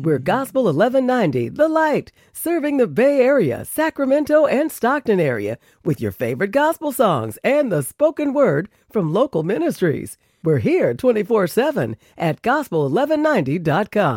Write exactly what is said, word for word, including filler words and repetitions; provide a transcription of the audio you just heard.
We're Gospel eleven ninety, The Light, serving the Bay Area, Sacramento, and Stockton area with your favorite gospel songs and the spoken word from local ministries. We're here twenty-four seven at gospel eleven ninety dot com.